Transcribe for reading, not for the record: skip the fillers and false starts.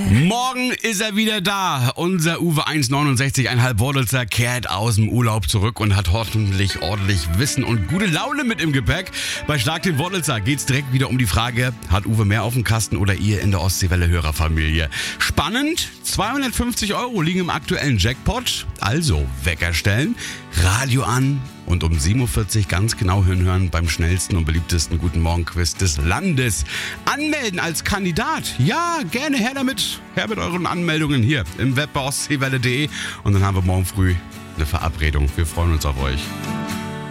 Morgen ist er wieder da. Unser Uwe 1,69,5 Wortelzer kehrt aus dem Urlaub zurück und hat hoffentlich ordentlich Wissen und gute Laune mit im Gepäck. Bei Schlag den Wortelzer geht's direkt wieder um die Frage, hat Uwe mehr auf dem Kasten oder ihr in der Ostseewelle-Hörerfamilie? Spannend, 250 € liegen im aktuellen Jackpot. Also Wecker stellen, Radio an und um 7.40 Uhr ganz genau hören beim schnellsten und beliebtesten Guten Morgen-Quiz des Landes. Anmelden als Kandidat. Ja, gerne her damit. Her mit euren Anmeldungen hier im Web bei ostseewelle.de. Und dann haben wir morgen früh eine Verabredung. Wir freuen uns auf euch.